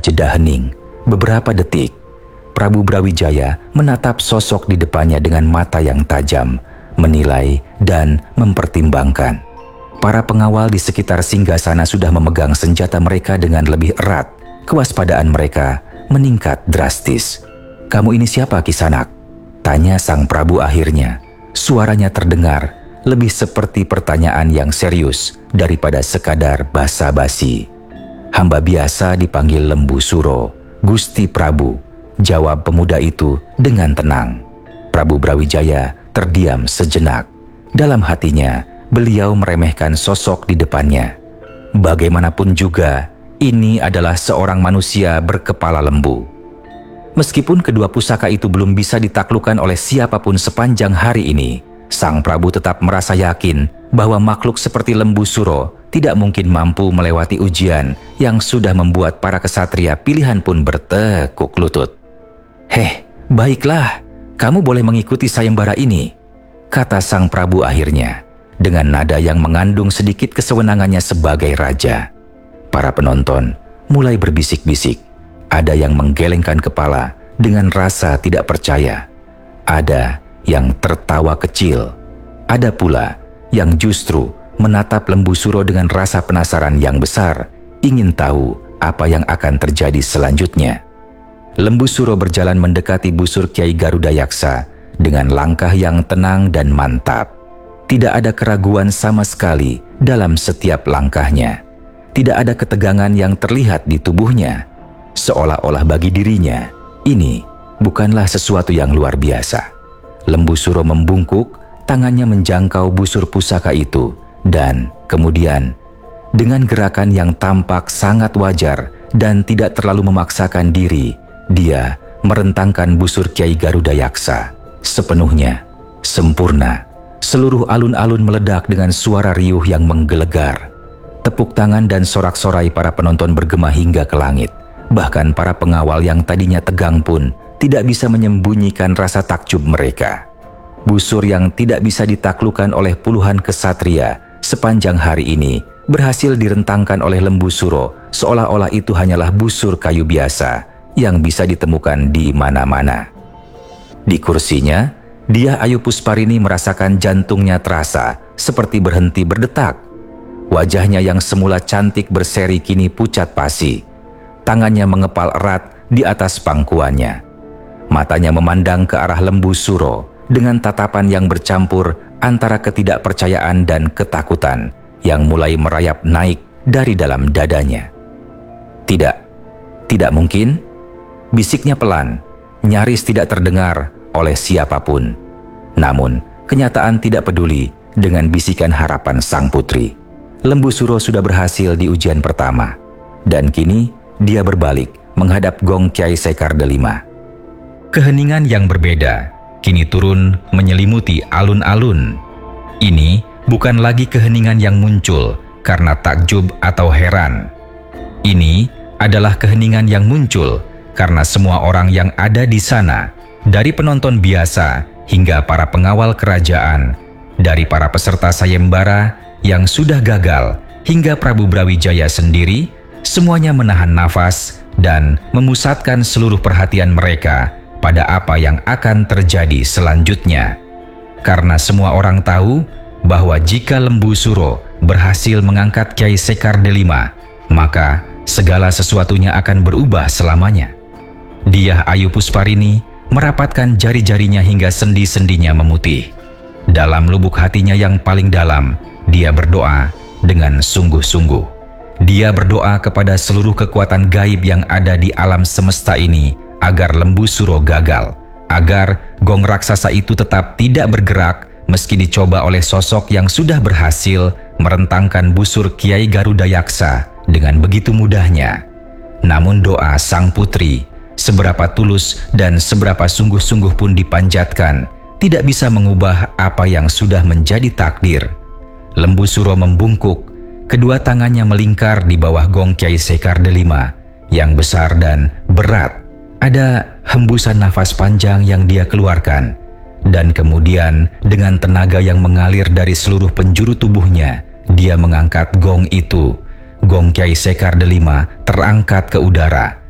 jeda hening beberapa detik, Prabu Brawijaya menatap sosok di depannya dengan mata yang tajam, menilai dan mempertimbangkan. Para pengawal di sekitar singgasana sudah memegang senjata mereka dengan lebih erat. Kewaspadaan mereka meningkat drastis. "Kamu ini siapa, Kisanak?" tanya sang Prabu akhirnya. Suaranya terdengar lebih seperti pertanyaan yang serius daripada sekadar basa-basi. "Hamba biasa dipanggil Lembu Suro, Gusti Prabu," jawab pemuda itu dengan tenang. Prabu Brawijaya terdiam sejenak. Dalam hatinya, beliau meremehkan sosok di depannya. Bagaimanapun juga, ini adalah seorang manusia berkepala lembu. Meskipun kedua pusaka itu belum bisa ditaklukkan oleh siapapun sepanjang hari ini, sang Prabu tetap merasa yakin bahwa makhluk seperti Lembu Suro tidak mungkin mampu melewati ujian yang sudah membuat para kesatria pilihan pun bertekuk lutut. Baiklah, kamu boleh mengikuti sayembara ini," kata sang Prabu akhirnya, dengan nada yang mengandung sedikit kesewenangannya sebagai raja. Para penonton mulai berbisik-bisik. Ada yang menggelengkan kepala dengan rasa tidak percaya. Ada yang tertawa kecil. Ada pula yang justru menatap Lembu Suro dengan rasa penasaran yang besar, ingin tahu apa yang akan terjadi selanjutnya. Lembu Suro berjalan mendekati busur Kiai Garuda Yaksa dengan langkah yang tenang dan mantap. Tidak ada keraguan sama sekali dalam setiap langkahnya. Tidak ada ketegangan yang terlihat di tubuhnya. Seolah-olah bagi dirinya, ini bukanlah sesuatu yang luar biasa. Lembu Suro membungkuk, tangannya menjangkau busur pusaka itu, dan kemudian dengan gerakan yang tampak sangat wajar dan tidak terlalu memaksakan diri, dia merentangkan busur Kiai Garuda Yaksa sepenuhnya, sempurna. Seluruh alun-alun meledak dengan suara riuh yang menggelegar. Tepuk tangan dan sorak-sorai para penonton bergema hingga ke langit. Bahkan para pengawal yang tadinya tegang pun tidak bisa menyembunyikan rasa takjub mereka. Busur yang tidak bisa ditaklukkan oleh puluhan kesatria sepanjang hari ini berhasil direntangkan oleh Lembu Suro, seolah-olah itu hanyalah busur kayu biasa yang bisa ditemukan di mana-mana. Di kursinya, dia Ayu Pusparini merasakan jantungnya terasa seperti berhenti berdetak. Wajahnya yang semula cantik berseri kini pucat pasi. Tangannya mengepal erat di atas pangkuannya. Matanya memandang ke arah Lembu Suro dengan tatapan yang bercampur antara ketidakpercayaan dan ketakutan yang mulai merayap naik dari dalam dadanya. Tidak mungkin, bisiknya pelan, nyaris tidak terdengar oleh siapapun. Namun, kenyataan tidak peduli dengan bisikan harapan sang putri. Lembu Suro sudah berhasil di ujian pertama, dan kini dia berbalik menghadap gong Kiai Sekar Delima. Keheningan yang berbeda kini turun menyelimuti alun-alun. Ini bukan lagi keheningan yang muncul karena takjub atau heran. Ini adalah keheningan yang muncul karena semua orang yang ada di sana, dari penonton biasa hingga para pengawal kerajaan, dari para peserta sayembara yang sudah gagal hingga Prabu Brawijaya sendiri, semuanya menahan nafas dan memusatkan seluruh perhatian mereka pada apa yang akan terjadi selanjutnya. Karena semua orang tahu bahwa jika Lembu Suro berhasil mengangkat Kiai Sekar Delima, maka segala sesuatunya akan berubah selamanya. Dia Ayu Pusparini merapatkan jari-jarinya hingga sendi-sendinya memutih. Dalam lubuk hatinya yang paling dalam, dia berdoa dengan sungguh-sungguh. Dia berdoa kepada seluruh kekuatan gaib yang ada di alam semesta ini agar Lembu Suro gagal, agar gong raksasa itu tetap tidak bergerak meski dicoba oleh sosok yang sudah berhasil merentangkan busur Kiai Garuda Yaksa dengan begitu mudahnya. Namun doa sang putri, seberapa tulus dan seberapa sungguh-sungguh pun dipanjatkan, tidak bisa mengubah apa yang sudah menjadi takdir. Lembu Suro membungkuk, kedua tangannya melingkar di bawah gong Kiai Sekar Delima yang besar dan berat. Ada hembusan nafas panjang yang dia keluarkan, dan kemudian dengan tenaga yang mengalir dari seluruh penjuru tubuhnya, dia mengangkat gong itu. Gong Kiai Sekar Delima terangkat ke udara